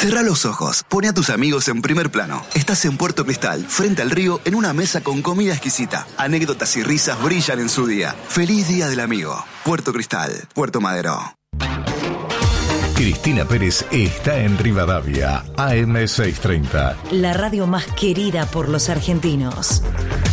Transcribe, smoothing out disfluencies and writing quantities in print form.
Cerrá los ojos, pone a tus amigos en primer plano. Estás en Puerto Cristal, frente al río, en una mesa con comida exquisita. Anécdotas y risas brillan en su día. Feliz Día del Amigo. Puerto Cristal, Puerto Madero. Cristina Pérez está en Rivadavia, AM630. La radio más querida por los argentinos.